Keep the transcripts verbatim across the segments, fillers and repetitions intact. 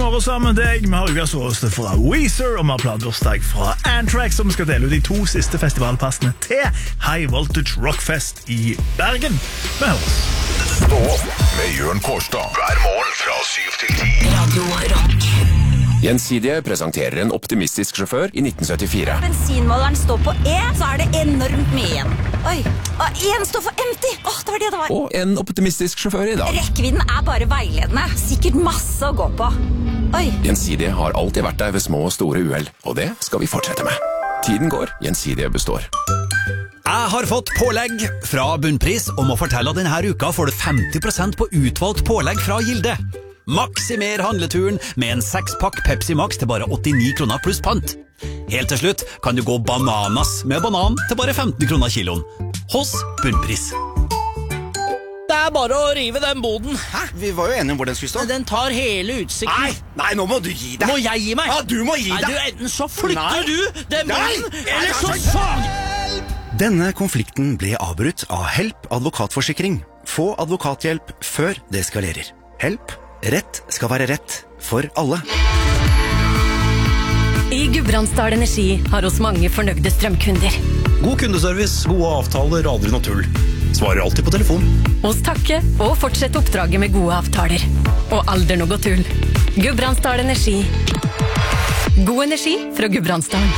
morgen sammen med deg. Vi har ukas råeste fra Weezer, og vi har platebursdag fra Anthrax, som skal dele ut de to siste festivalpassene til High Voltage Rockfest i Bergen. Vi høres. Stå opp med Jørn Kårstad hver morgen fra syv til ti. Radio Rock. Gjensidige presenterer en optimistisk sjåfør i nitten syttifire. Bensinmåleren står på E, så er det enormt mye igjen. Oi, og en står for empty. Åh, det var det det var. Og en optimistisk sjåfør i dag. Rekkevidden er bare veiledende. Sikkert masse å gå på. Oi. Gjensidige har alltid vært der ved små og store uheld, og det skal vi fortsette med. Tiden går, Gjensidige består. Jeg har fått pålegg fra Bunnpris om å fortelle at denne uka får du femti prosent på utvalgt pålegg fra Gilde. Maksimer handleturen med en sekspakk Pepsi Max til bare åttini kroner pluss pant. Helt til slutt kan du gå bananas med banan til bare femten kroner kiloen. Hos Bunnpris. Det er bare å rive den boden. Hæ? Vi var jo enige om hvor den skulle stå. Den tar hele utsikten. Nei, nei, nå må du gi deg. Må jeg gi meg? Ja, du må gi deg. Nei, du, enten så flytter Nei. du den Nei. boden, eller så Nei. faen! Denne konflikten ble avbrutt av Help advokatforsikring. Få advokathjelp før det eskalerer. Help. Rett skal være rett for alle. I Gudbrandsdal Energi har oss mange fornøyde strømkunder. God kundeservice, gode avtaler, aldri noe tull. Svarer alltid på telefon. Oss takke og fortsette oppdraget med gode avtaler. Og aldri noe tull. Gudbrandsdal Energi. God energi fra Gudbrandsdalen.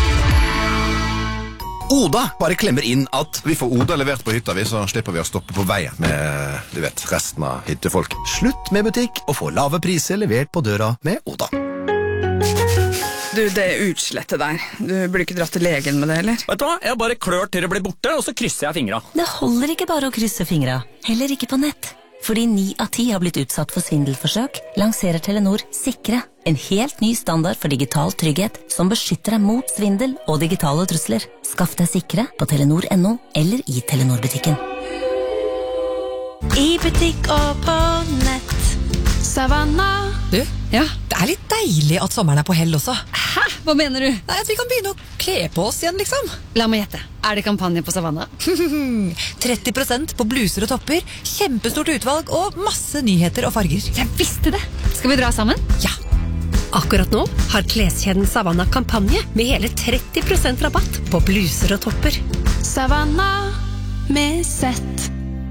Oda bare klemmer inn at vi får Oda levert på hytta, vi, så slipper vi å stoppe på veien med, du vet, resten av hyttefolk. Slutt med butikk og få lave priser levert på døra med Oda. Du, det utslettet der. Du burde ikke dratt til legen med det, eller? Vet du hva? Jeg bare klør til det blir borte, og så krysser jeg fingra. Det holder ikke bare å krysse fingra. Heller ikke på nett. Fordi ni av ti har blitt utsatt for svindelforsøk, lanserer Telenor Sikre. En helt ny standard for digital trygghet som beskytter deg mot svindel og digitale trusler. Skaff deg Sikre på telenor punktum no eller i Telenor-butikken. I butikk og på nett. Savanna. Du, ja, det er litt deilig at sommeren er på hell også. Hæ? Hva mener du? Nei, at vi kan begynne å kle på oss igjen, liksom. La meg gjette. Er det kampanje på Savanna? tretti prosent på bluser og topper, kjempestort utvalg og masse nyheter og farger. Jeg visste det. Skal vi dra sammen? Ja. Akkurat nå har kleskjeden Savanna kampanje med hele tretti prosent rabatt på bluser og topper. Savanna med sett.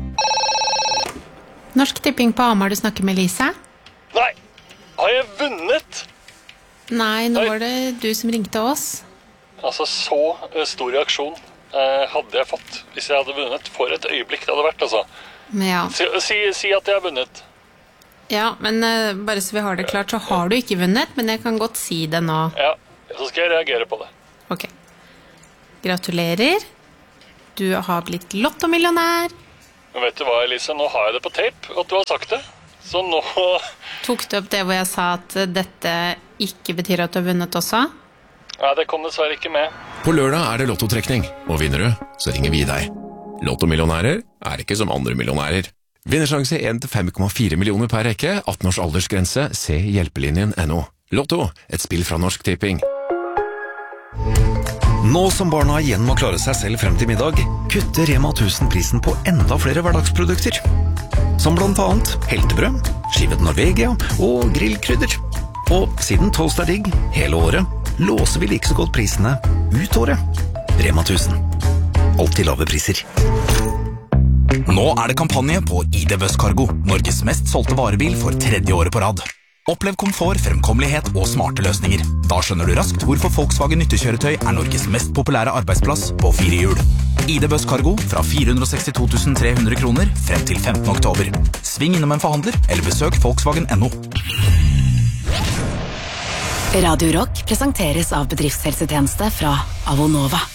Norsk Tipping på Hamar, du snakker med Lise. Nei, har jeg vunnet? Nei, nå var det du som ringte oss. Altså, så uh, stor reaksjon uh, hadde jeg fått hvis jeg hadde vunnet. For et øyeblikk det hadde vært, altså. Ja. Si, si, si at jeg har vunnet. Ja, men uh, bare så vi har det klart, så har du ikke vunnet, men jeg kan godt si det nå. Ja, så skal jeg reagere på det. Ok. Gratulerer. Du har blitt lottomillionær. Men vet du hva, Elise? Nå har jeg det på tape, at du har sagt det. Så nå... Tok du opp det hvor jeg sa at dette ikke betyr at du har vunnet også? Nei, det kom dessverre ikke med. På lørdag er det lottotrekning, og vinner du, så ringer vi deg. Lottomillionærer er ikke som andre millionærer. Vinnersjanse en til fem komma fire millioner per rekke, atten års aldersgrense, se hjelpelinjen punktum no. Lotto, et spill fra Norsk Tipping. Nå som barna igjen må klare seg selv frem til middag, kutter Rema tusen prisen på enda flere hverdagsprodukter. Som blant annet heltebrød, skivet Norvegia og grillkrydder. Og siden toast er digg hele året, låser vi like så godt prisene ut året. Rema tusen. Alltid lave priser. Nå er det kampanje på I D Buss Cargo, Norges mest solgte varebil for tredje året på rad. Opplev komfort, fremkommelighet og smarte løsninger. Da skjønner du raskt hvorfor Volkswagen nyttekjøretøy er Norges mest populære arbeidsplass på fire hjul. I D Buss Cargo fra fire hundre og sekstito tusen tre hundre kroner frem til femtende oktober. Sving innom en forhandler eller besøk Volkswagen punktum no. Radio Rock presenteres av bedriftshelsetjeneste fra Avonova.